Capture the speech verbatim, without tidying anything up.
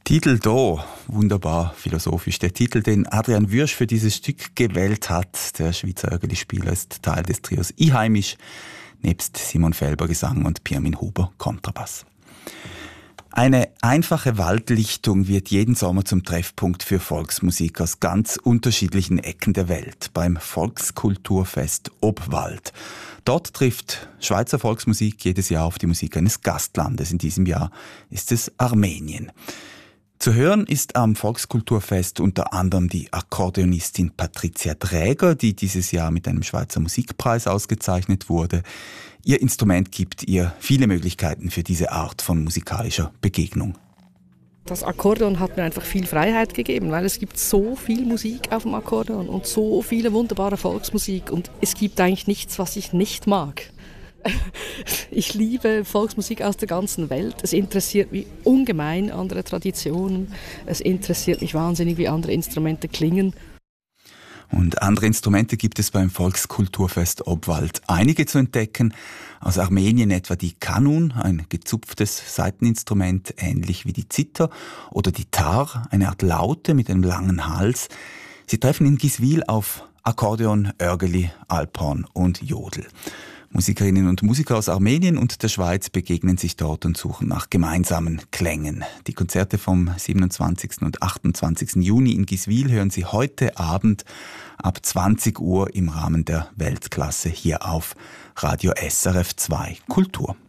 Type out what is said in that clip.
Titel da, wunderbar philosophisch. Der Titel, den Adrian Wyrsch für dieses Stück gewählt hat. Der Schweizer Örgeli-Spieler ist Teil des Trios Einheimisch, nebst Simon Felber Gesang und Pirmin Huber Kontrabass. Eine einfache Waldlichtung wird jeden Sommer zum Treffpunkt für Volksmusik aus ganz unterschiedlichen Ecken der Welt beim Volkskulturfest Obwald. Dort trifft Schweizer Volksmusik jedes Jahr auf die Musik eines Gastlandes. In diesem Jahr ist es Armenien. Zu hören ist am Volkskulturfest unter anderem die Akkordeonistin Patricia Dräger, die dieses Jahr mit einem Schweizer Musikpreis ausgezeichnet wurde. Ihr Instrument gibt ihr viele Möglichkeiten für diese Art von musikalischer Begegnung. Das Akkordeon hat mir einfach viel Freiheit gegeben, weil es gibt so viel Musik auf dem Akkordeon und so viele wunderbare Volksmusik und es gibt eigentlich nichts, was ich nicht mag. Ich liebe Volksmusik aus der ganzen Welt. Es interessiert mich ungemein andere Traditionen. Es interessiert mich wahnsinnig, wie andere Instrumente klingen. Und andere Instrumente gibt es beim Volkskulturfest Obwald einige zu entdecken. Aus Armenien etwa die Kanun, ein gezupftes Saiteninstrument, ähnlich wie die Zither, oder die Tar, eine Art Laute mit einem langen Hals. Sie treffen in Giswil auf Akkordeon, Örgeli, Alphorn und Jodel. Musikerinnen und Musiker aus Armenien und der Schweiz begegnen sich dort und suchen nach gemeinsamen Klängen. Die Konzerte vom siebenundzwanzigsten und achtundzwanzigsten Juni in Giswil hören Sie heute Abend ab zwanzig Uhr im Rahmen der Weltklasse hier auf Radio S R F zwei Kultur.